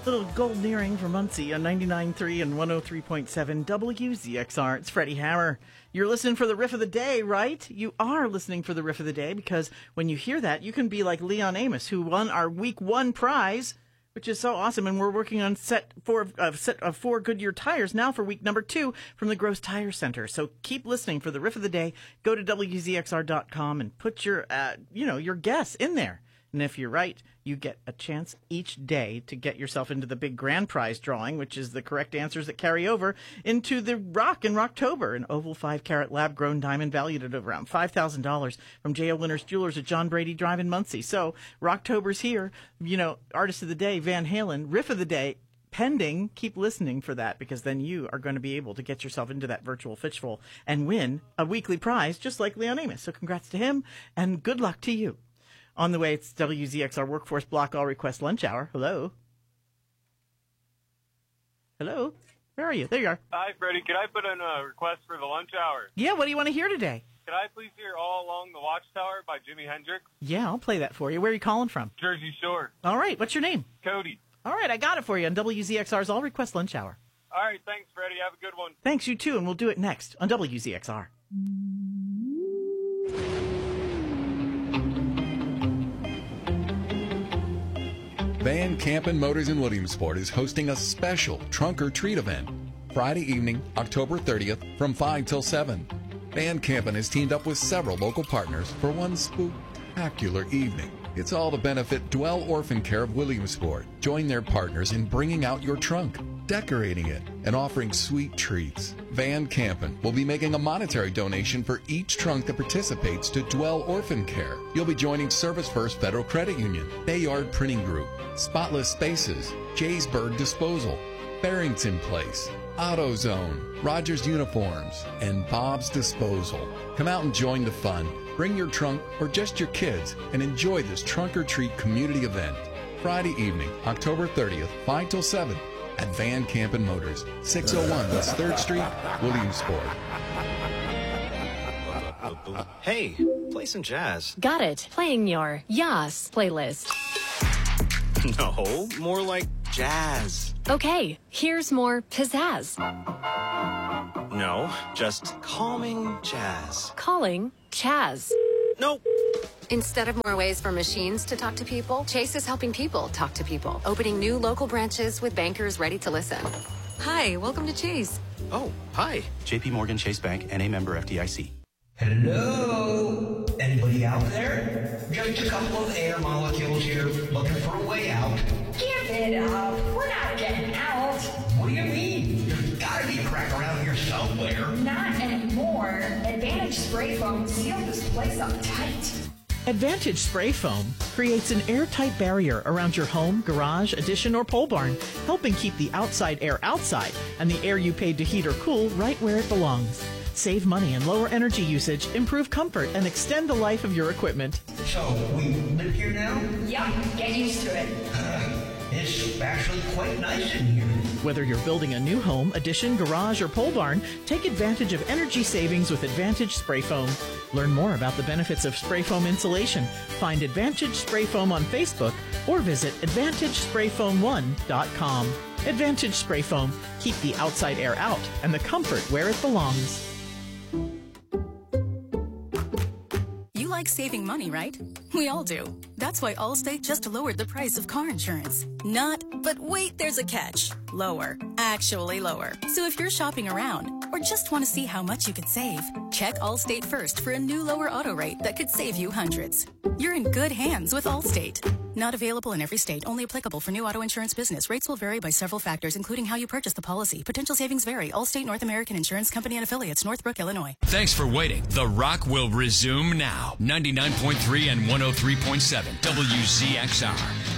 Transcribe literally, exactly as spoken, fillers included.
Little golden earring for Muncie on ninety-nine point three and one oh three point seven W Z X R. It's Freddie Hammer. You're listening for the riff of the day, right? You are listening for the riff of the day because when you hear that, you can be like Leon Amos, who won our week one prize, which is so awesome. And we're working on set four of uh, set of four Goodyear tires now for week number two from the Gross Tire Center. So keep listening for the riff of the day. Go to W Z X R dot com and put your, uh, you know, your guess in there. And if you're right, you get a chance each day to get yourself into the big grand prize drawing, which is the correct answers that carry over into the Rock in Rocktober, an oval five carat lab grown diamond valued at around five thousand dollars from J O Winters Jewelers at John Brady Drive in Muncie. So Rocktober's here. You know, artist of the day, Van Halen, riff of the day, pending. Keep listening for that because then you are going to be able to get yourself into that virtual fishbowl and win a weekly prize just like Leon Amos. So congrats to him and good luck to you. On the way, it's W Z X R Workforce Block All Request Lunch Hour. Hello. Hello. Where are you? There you are. Hi, Freddie. Can I put in a request for the lunch hour? Yeah, what do you want to hear today? Can I please hear All Along the Watchtower by Jimi Hendrix? Yeah, I'll play that for you. Where are you calling from? Jersey Shore. All right. What's your name? Cody. All right. I got it for you on W Z X R's All Request Lunch Hour. All right. Thanks, Freddie. Have a good one. Thanks, you too. And we'll do it next on W Z X R. Van Campen Motors in Williamsport is hosting a special Trunk or Treat event Friday evening, October thirtieth from five till seven. Van Campen has teamed up with several local partners for one spectacular evening. It's all to benefit Dwell Orphan Care of Williamsport. Join their partners in bringing out your trunk, decorating it, and offering sweet treats. Van Campen will be making a monetary donation for each trunk that participates to Dwell Orphan Care. You'll be joining Service First Federal Credit Union, Bayard Printing Group, Spotless Spaces, Jaysburg Disposal, Barrington Place, AutoZone, Rogers Uniforms, and Bob's Disposal. Come out and join the fun. Bring your trunk or just your kids and enjoy this Trunk or Treat community event. Friday evening, October thirtieth, five till seven at Van Campen Motors, six oh one West third Street, Williamsport. Hey, play some jazz. Got it. Playing your Yas playlist. No, more like jazz. Okay, here's more pizzazz. No, just calming jazz. Calling Chaz. Nope. Instead of more ways for machines to talk to people, Chase is helping people talk to people, opening new local branches with bankers ready to listen. Hi, welcome to Chase. Oh, hi. J P Morgan Chase Bank, N A member F D I C. Hello? Anybody out there? Just a couple of air molecules here looking for a way out. Give it up. We're not getting out. What do you mean? There's gotta be a crack around here somewhere. Not anymore. Advantage Spray Foam sealed this place up tight. Advantage Spray Foam creates an airtight barrier around your home, garage, addition, or pole barn, helping keep the outside air outside and the air you paid to heat or cool right where it belongs. Save money and lower energy usage, improve comfort, and extend the life of your equipment. So, we live here now? Yup, get used to it. It's actually quite nice in here. Whether you're building a new home, addition, garage, or pole barn, take advantage of energy savings with Advantage Spray Foam. Learn more about the benefits of spray foam insulation. Find Advantage Spray Foam on Facebook or visit advantage spray foam one dot com. Advantage Spray Foam. Keep the outside air out and the comfort where it belongs. You like saving money, right? We all do. That's why Allstate just lowered the price of car insurance. Not, but wait, there's a catch. Lower. Actually lower. So if you're shopping around or just want to see how much you could save, check Allstate first for a new lower auto rate that could save you hundreds. You're in good hands with Allstate. Not available in every state. Only applicable for new auto insurance business. Rates will vary by several factors, including how you purchase the policy. Potential savings vary. Allstate North American Insurance Company and Affiliates, Northbrook, Illinois. Thanks for waiting. The Rock will resume now. ninety-nine point three and one oh three point seven W Z X R.